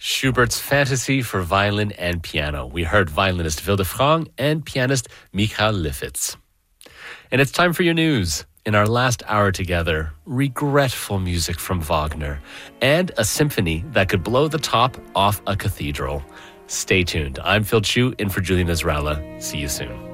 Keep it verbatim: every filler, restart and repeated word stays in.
Schubert's Fantasy for Violin and Piano. We heard violinist Wilde Frank and pianist Michael Lifitz. And it's time for your news. In our last hour together, regretful music from Wagner and a symphony that could blow the top off a cathedral. Stay tuned. I'm Phil Chu, in for Julian Ezralla. See you soon.